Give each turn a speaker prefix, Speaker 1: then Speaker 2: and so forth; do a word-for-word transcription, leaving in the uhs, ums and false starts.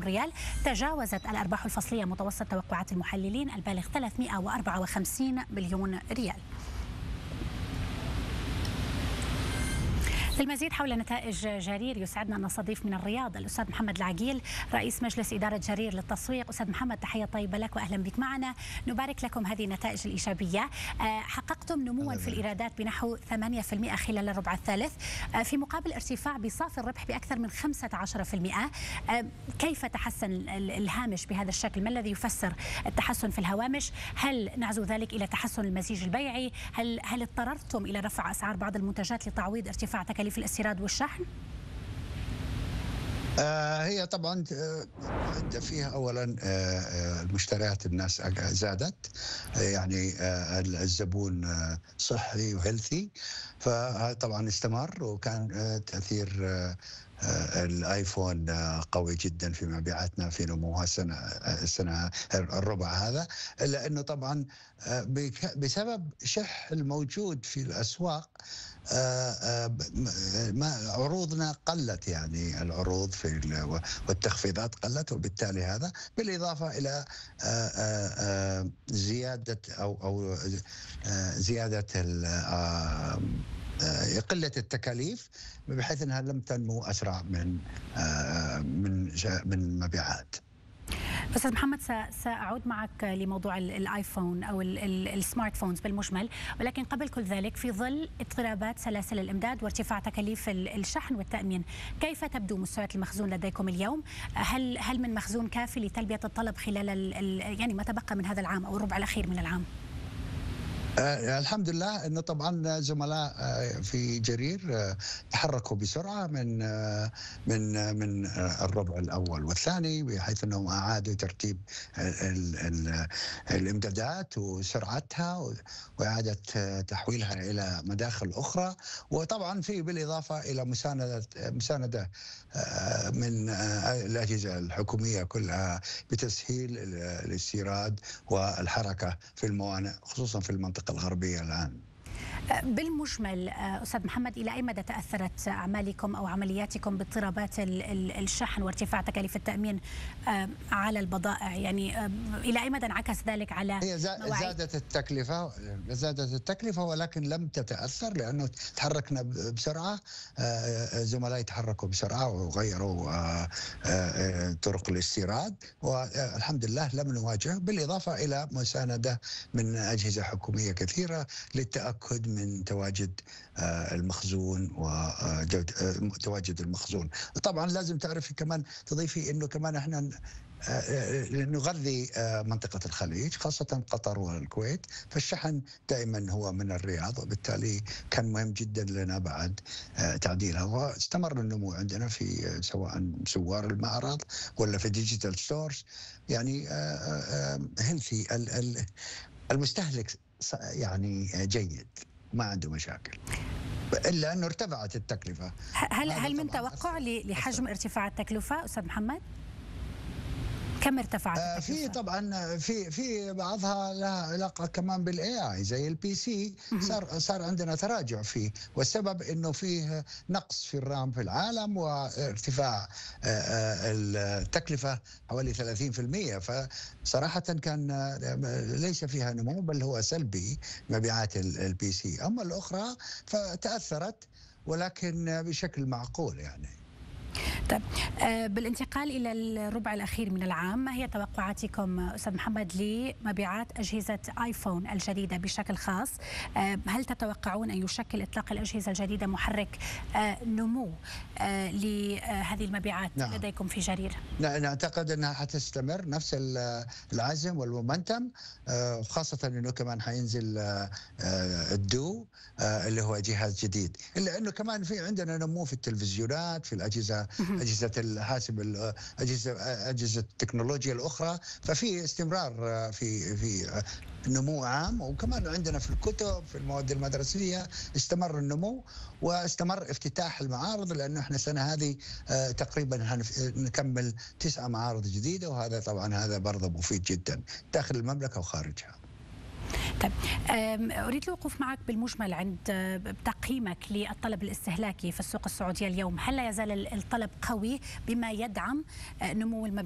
Speaker 1: ريال. تجاوزت الأرباح الفصلية متوسط توقعات المحللين البالغ ثلاثمئة وأربعة وخمسين مليون ريال. للمزيد حول نتائج جرير يسعدنا أن نستضيف من الرياض الأستاذ محمد العقيل رئيس مجلس إدارة جرير للتسويق. أستاذ محمد، تحية طيبة لك وأهلا بك معنا. نبارك لكم هذه النتائج الإيجابية. حققتم نموا في الإيرادات بنحو ثمانية بالمئة خلال الربع الثالث في مقابل ارتفاع بصافي الربح بأكثر من خمسة عشر بالمئة. كيف تحسن الهامش بهذا الشكل؟ ما الذي يفسر التحسن في الهوامش؟ هل نعزو ذلك إلى تحسن المزيج البيعي؟ هل هل اضطررتم إلى رفع أسعار بعض المنتجات لتعويض ارتفاع تكاليف في الاستيراد والشحن؟
Speaker 2: آه هي طبعا آه فيها اولا آه المشتريات الناس زادت، آه يعني آه الزبون آه صحي وهيلثي، فهذا طبعا استمر، وكان آه تاثير آه الايفون قوي جدا في مبيعاتنا في نموها السنه السنه الربع هذا، الا انه طبعا بسبب شح الموجود في الاسواق ما عروضنا قلت، يعني العروض في والتخفيضات قلت، وبالتالي هذا بالاضافه الى زياده او او زياده قلة التكاليف، بحيث انها لم تنمو اسرع من من من مبيعات.
Speaker 1: أستاذ محمد، سأعود معك لموضوع الآيفون أو السمارت فونز بالمجمل، ولكن قبل كل ذلك في ظل اضطرابات سلاسل الإمداد وارتفاع تكاليف الشحن والتأمين، كيف تبدو مستويات المخزون لديكم اليوم؟ هل هل من مخزون كافي لتلبية الطلب خلال يعني ما تبقى من هذا العام أو الربع الأخير من العام؟
Speaker 2: آه الحمد لله انه طبعا زملاء آه في جرير آه تحركوا بسرعه من آه من آه من آه الربع الاول والثاني، بحيث انهم اعادوا ترتيب ال ال الامدادات وسرعتها واعاده آه تحويلها الى مداخل اخرى، وطبعا في بالاضافه الى مسانده مسانده آه من آه الاجهزه الحكوميه كلها بتسهيل الاستيراد والحركه في الموانئ، خصوصا في المنطقه الغربية الآن.
Speaker 1: بالمجمل أستاذ محمد، إلى أي مدى تأثرت أعمالكم أو عملياتكم باضطرابات الشحن وارتفاع تكاليف التأمين على البضائع؟ يعني إلى أي مدى انعكس ذلك على
Speaker 2: هي زادت التكلفة زادت التكلفة ولكن لم تتأثر، لأنه تحركنا بسرعة، زملائي تحركوا بسرعة وغيروا طرق الاستيراد، والحمد لله لم نواجه، بالإضافة إلى مساندة من أجهزة حكومية كثيرة للتأكد من تواجد المخزون وتواجد المخزون. طبعا لازم تعرفي كمان تضيفي انه كمان احنا نغذي منطقة الخليج، خاصة قطر والكويت، فالشحن دائما هو من الرياض، وبالتالي كان مهم جدا لنا بعد تعديلها، واستمر النمو عندنا في سواء سوار المعرض ولا في ديجيتال ستورز. يعني هيلثي المستهلك يعني جيد، ما عنده مشاكل، الا انه ارتفعت التكلفه.
Speaker 1: هل هل من توقع لحجم ارتفاع التكلفه استاذ محمد؟ كم ارتفعت التكلفة؟
Speaker 2: في طبعا في في بعضها لها علاقه كمان بالاي اي، زي البي سي صار صار عندنا تراجع فيه، والسبب انه فيه نقص في الرام في العالم وارتفاع التكلفه حوالي ثلاثين بالمئة، فصراحه كان ليس فيها نمو، بل هو سلبي مبيعات البي سي. اما الاخرى فتاثرت ولكن بشكل معقول يعني.
Speaker 1: طيب، بالانتقال إلى الربع الأخير من العام، ما هي توقعاتكم أستاذ محمد لمبيعات أجهزة آيفون الجديدة بشكل خاص؟ هل تتوقعون أن يشكل إطلاق الأجهزة الجديدة محرك نمو لهذه المبيعات نعم. لديكم في جرير؟
Speaker 2: نعتقد أنها حتستمر نفس العزم والمومنتم، خاصة أنه كمان حينزل الدو اللي هو جهاز جديد، إلا أنه كمان في عندنا نمو في التلفزيونات، في الأجهزة أجهزة الحاسب، أجهزة أجهزة التكنولوجيا الأخرى، ففي استمرار في في نمو عام. وكمان عندنا في الكتب، في المواد المدرسية استمر النمو، واستمر افتتاح المعارض، لأنه احنا السنة هذه تقريبا نكمل تسعة معارض جديدة، وهذا طبعا هذا برضه مفيد جدا داخل المملكة وخارجها.
Speaker 1: طيب، أريد الوقوف معك بالمجمل عند تقييمك للطلب الاستهلاكي في السوق السعودية اليوم. هل لا يزال الطلب قوي بما يدعم نمو المبيعات